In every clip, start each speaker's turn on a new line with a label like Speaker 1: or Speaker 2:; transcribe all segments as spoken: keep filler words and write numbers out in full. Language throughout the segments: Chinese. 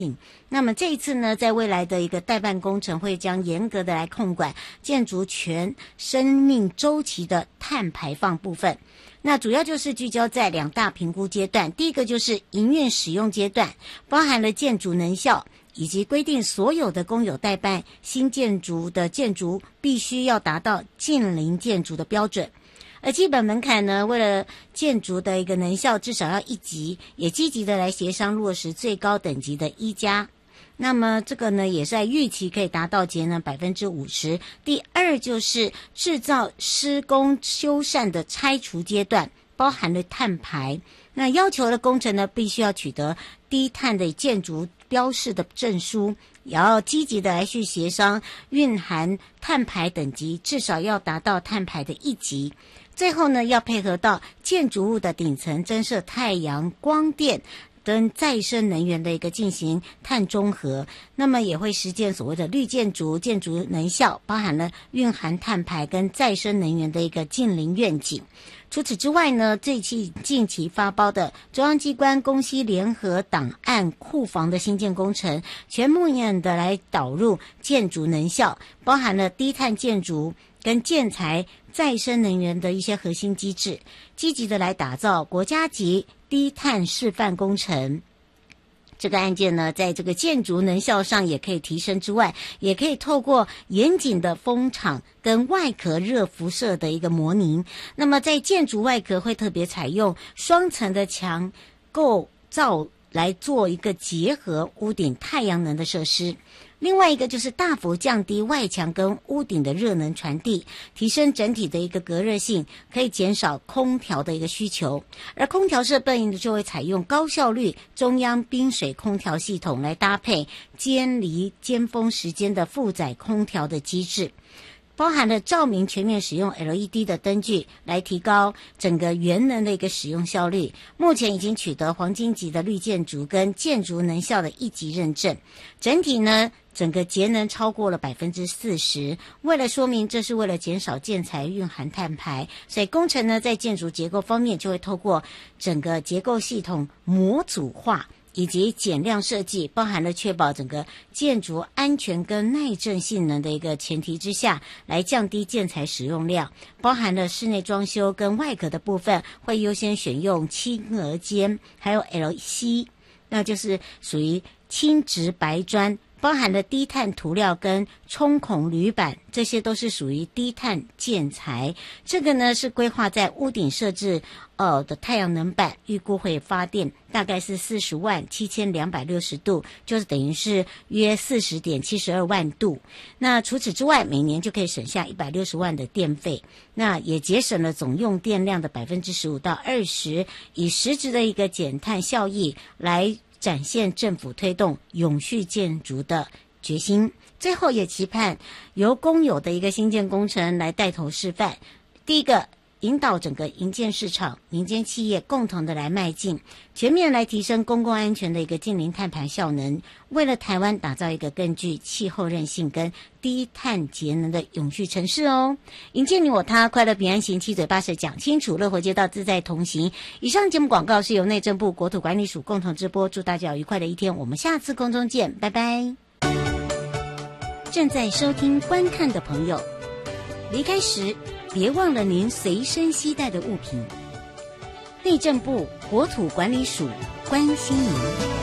Speaker 1: 那么这一次呢，在未来的一个代办工程会将严格的来控管建筑全生命周期的碳排放部分。那主要就是聚焦在两大评估阶段，第一个就是营运使用阶段，包含了建筑能效，以及规定所有的公有代办新建筑的建筑必须要达到近邻建筑的标准。而基本门槛呢，为了建筑的一个能效至少要一级，也积极的来协商落实最高等级的一加。那么这个呢，也是在预期可以达到节能百分之五十。第二就是制造施工修缮的拆除阶段，包含了碳排。那要求的工程呢，必须要取得低碳的建筑标示的证书，也要积极的来去协商蕴含碳排等级，至少要达到碳排的一级。最后呢，要配合到建筑物的顶层增设太阳光电跟再生能源的一个进行碳中和，那么也会实践所谓的绿建筑，建筑能效包含了蕴含碳排跟再生能源的一个近邻愿景。除此之外呢，这期近期发包的中央机关公西联合档案库房的新建工程，全面的来导入建筑能效，包含了低碳建筑跟建材再生能源的一些核心机制，积极的来打造国家级低碳示范工程。这个案件呢，在这个建筑能效上也可以提升之外，也可以透过严谨的风场跟外壳热辐射的一个模拟。那么在建筑外壳会特别采用双层的墙构造来做一个结合屋顶太阳能的设施。另外一个就是大幅降低外墙跟屋顶的热能传递，提升整体的一个隔热性，可以减少空调的一个需求。而空调设备呢，就会采用高效率中央冰水空调系统来搭配间离尖峰时间的负载空调的机制，包含了照明全面使用 L E D 的灯具，来提高整个原能的一个使用效率。目前已经取得黄金级的绿建筑跟建筑能效的一级认证，整体呢整个节能超过了百分之四十。为了说明这是为了减少建材蕴含碳排，所以工程呢在建筑结构方面就会透过整个结构系统模组化以及减量设计，包含了确保整个建筑安全跟耐震性能的一个前提之下，来降低建材使用量。包含了室内装修跟外壳的部分，会优先选用轻额间，还有 L C， 那就是属于轻质白砖，包含了低碳涂料跟冲孔铝板，这些都是属于低碳建材。这个呢是规划在屋顶设置呃的太阳能板，预估会发电大概是四十万七千两百六十度，就是等于是约四十点七十二万度。那除此之外，每年就可以省下一百六十万的电费，那也节省了总用电量的百分之十五到二十，以实质的一个减碳效益来展现政府推动永续建筑的决心。最后也期盼由公有的一个新建工程来带头示范，第一个引导整个营建市场、民间企业共同的来迈进，全面来提升公共安全的一个近零碳排效能，为了台湾打造一个更具气候韧性跟低碳节能的永续城市哦。迎接你我他，快乐平安行，七嘴八舌讲清楚，乐活街道自在同行。以上节目广告是由内政部国土管理署共同直播，祝大家有愉快的一天，我们下次空中见，拜拜。正在收听观看的朋友，离开时别忘了您随身携带的物品。内政部国土管理署关心您。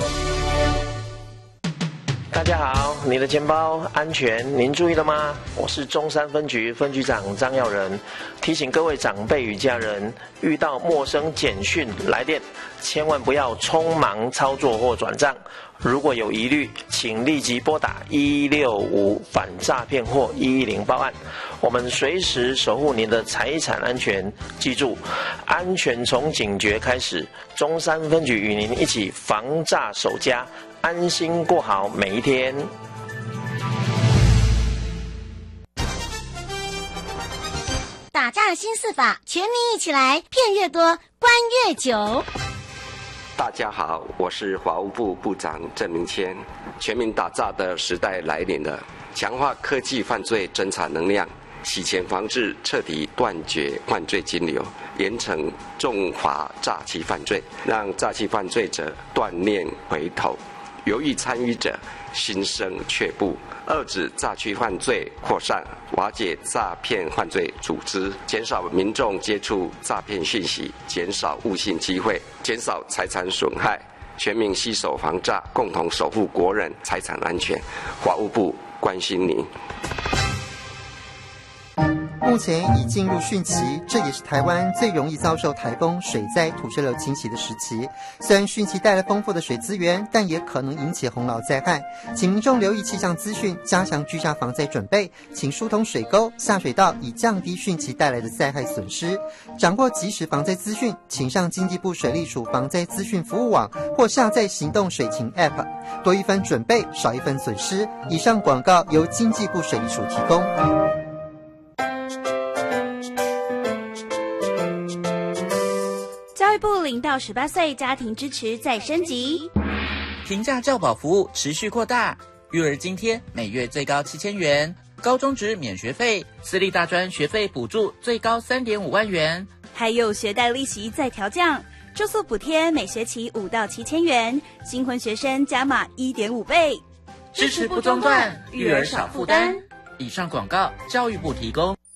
Speaker 2: 大家好，你的钱包安全，您注意了吗？我是中山分局分局长张耀仁，提醒各位长辈与家人，遇到陌生简讯来电，千万不要匆忙操作或转账。如果有疑虑，请立即拨打一六五反诈骗或一一零报案，我们随时守护您的财产安全。记住，安全从警觉开始。中山分局与您一起防诈守家，安心过好每一天。
Speaker 1: 打诈新四法，全民一起来，骗越多，关越久。
Speaker 3: 大家好，我是法务部部长郑明谦。全民打诈的时代来临了，强化科技犯罪侦查能量，洗钱防治，彻底断绝犯罪金流，严惩重罚诈欺犯罪，让诈欺犯罪者断念回头。 由于参与者心生却步，遏止诈欺犯罪扩散，瓦解诈骗犯罪组织，减少民众接触诈骗讯息，减少误信机会，减少财产损害，全民携手防诈，共同守护国人财产安全。法务部关心您。
Speaker 4: 目前已进入汛期，这也是台湾最容易遭受台风、水灾、土石流侵袭的时期。虽然汛期带来丰富的水资源，但也可能引起洪涝灾害。请民众留意气象资讯，加强居家防灾准备，请疏通水沟、下水道，以降低汛期带来的灾害损失。掌握即时防灾资讯，请上经济部水利署防灾资讯服务网或下载行动水情 App， 多一分准备，少一分损失。以上广告由经济部水利署提供。
Speaker 5: 教育部零到十八岁家庭支持再升级，
Speaker 6: 平价教保服务持续扩大，育儿津贴每月最高七千元，高中职免学费，私立大专学费补助最高三点五万元，
Speaker 5: 还有学贷利息再调降，住宿补贴每学期五到七千元，新婚学生加码一点五倍，
Speaker 6: 支持不中断，育儿少负担。以上广告，教育部提供。